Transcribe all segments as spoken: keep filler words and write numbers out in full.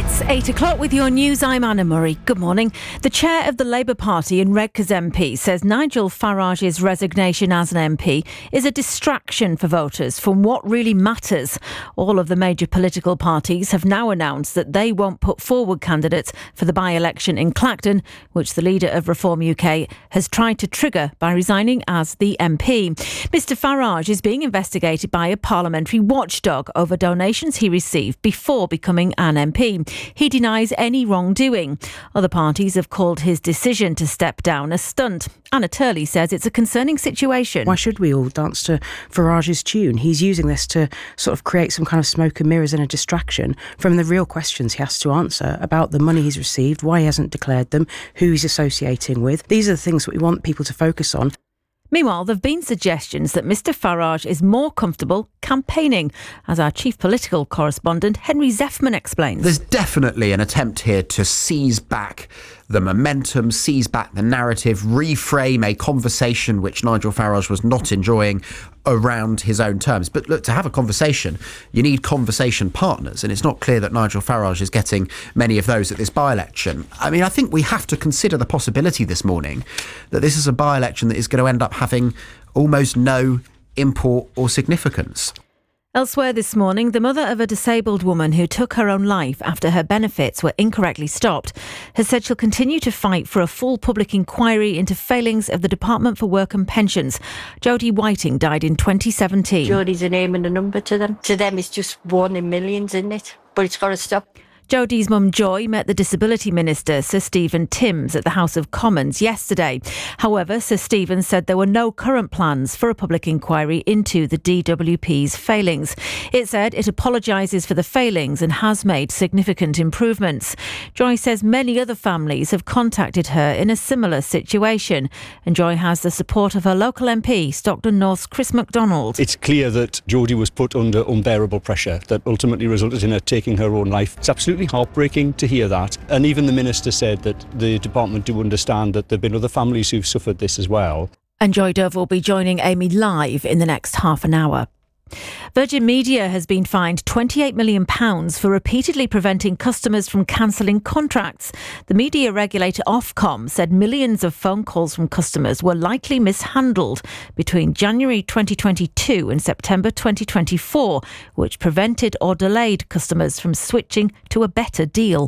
It's eight o'clock with your news. I'm Anna Murray. Good morning. The chair of the Labour Party and Redcar's M P says Nigel Farage's resignation as an M P is a distraction for voters from what really matters. All of the major political parties have now announced that they won't put forward candidates for the by-election in Clacton, which the leader of Reform U K has tried to trigger by resigning as the M P. Mister Farage is being investigated by a parliamentary watchdog over donations he received before becoming an M P. He denies any wrongdoing. Other parties have called his decision to step down a stunt. Anna Turley says it's a concerning situation. Why should we all dance to Farage's tune? He's using this to sort of create some kind of smoke and mirrors and a distraction from the real questions he has to answer about the money he's received, why he hasn't declared them, who he's associating with. These are the things that we want people to focus on. Meanwhile, there have been suggestions that Mister Farage is more comfortable campaigning, as our chief political correspondent Henry Zeffman explains. There's definitely an attempt here to seize back the momentum, seize back the narrative, reframe a conversation which Nigel Farage was not enjoying around his own terms. But look, to have a conversation, you need conversation partners, and it's not clear that Nigel Farage is getting many of those at this by-election. I mean, I think we have to consider the possibility this morning that this is a by-election that is going to end up having almost no import or significance. Elsewhere this morning, the mother of a disabled woman who took her own life after her benefits were incorrectly stopped has said she'll continue to fight for a full public inquiry into failings of the Department for Work and Pensions. Jodie Whiting died in twenty seventeen. Jodie's a name and a number to them. To them, it's just one in millions, isn't it? But it's got to stop. Jodie's mum Joy met the Disability Minister, Sir Stephen Timms, at the House of Commons yesterday. However, Sir Stephen said there were no current plans for a public inquiry into the D W P's failings. It said it apologises for the failings and has made significant improvements. Joy says many other families have contacted her in a similar situation, and Joy has the support of her local M P, Stockton North's Chris MacDonald. It's clear that Jodie was put under unbearable pressure that ultimately resulted in her taking her own life. It's absolutely heartbreaking to hear that, and even the minister said that the department do understand that there have been other families who've suffered this as well. And Joy Dove will be joining Amy live in the next half an hour. Virgin Media has been fined twenty-eight million pounds for repeatedly preventing customers from cancelling contracts. The media regulator Ofcom said millions of phone calls from customers were likely mishandled between January twenty twenty-two and September twenty twenty-four, which prevented or delayed customers from switching to a better deal.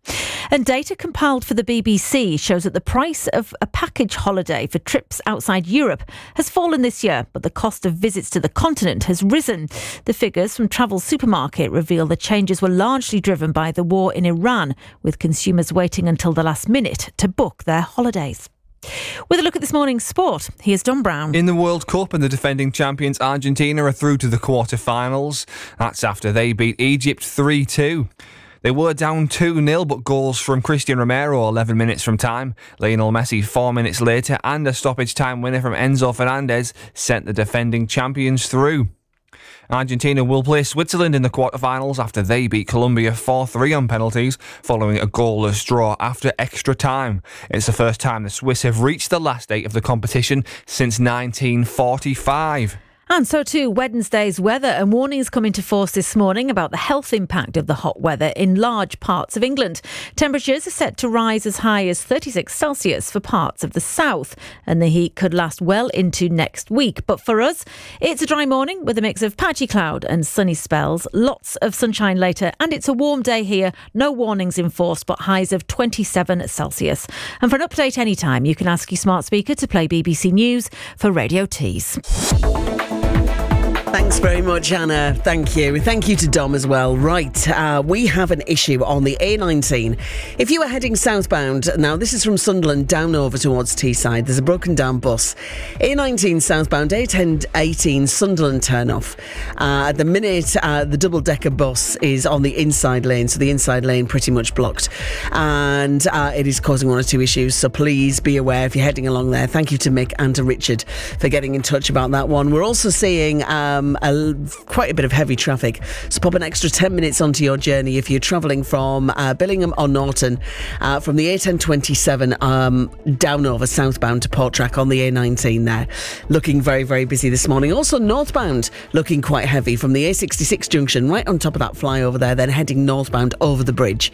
And data compiled for the B B C shows that the price of a package holiday for trips outside Europe has fallen this year, but the cost of visits to the continent has risen. The figures from Travel Supermarket reveal the changes were largely driven by the war in Iran, with consumers waiting until the last minute to book their holidays. With a look at this morning's sport, here's Don Brown. In the World Cup, and the defending champions Argentina are through to the quarter-finals. That's after they beat Egypt three two. They were down two nil, but goals from Cristian Romero eleven minutes from time, Lionel Messi four minutes later, and a stoppage time winner from Enzo Fernandez sent the defending champions through. Argentina will play Switzerland in the quarterfinals after they beat Colombia four three on penalties following a goalless draw after extra time. It's the first time the Swiss have reached the last eight of the competition since nineteen forty-five. And so too, Wednesday's weather, and warnings come into force this morning about the health impact of the hot weather in large parts of England. Temperatures are set to rise as high as thirty-six Celsius for parts of the south, and the heat could last well into next week. But for us, it's a dry morning with a mix of patchy cloud and sunny spells, lots of sunshine later, and it's a warm day here. No warnings in force, but highs of twenty-seven Celsius. And for an update anytime, you can ask your smart speaker to play B B C News for Radio Tees. Thanks very much, Anna. Thank you. Thank you to Dom as well. Right, uh, we have an issue on the A nineteen. If you are heading southbound, now this is from Sunderland down over towards Teesside, there's a broken down bus. A nineteen southbound, A ten eighteen Sunderland turn off. Uh, at the minute, uh, the double-decker bus is on the inside lane, so the inside lane pretty much blocked. And uh, it is causing one or two issues, so please be aware if you're heading along there. Thank you to Mick and to Richard for getting in touch about that one. We're also seeing... Um, A, quite a bit of heavy traffic, so pop an extra ten minutes onto your journey if you're travelling from uh, Billingham or Norton, uh, from the A ten twenty-seven um, down over southbound to Portrack on the A nineteen there. Looking very, very busy this morning. Also northbound looking quite heavy from the A sixty-six junction right on top of that flyover there, then heading northbound over the bridge.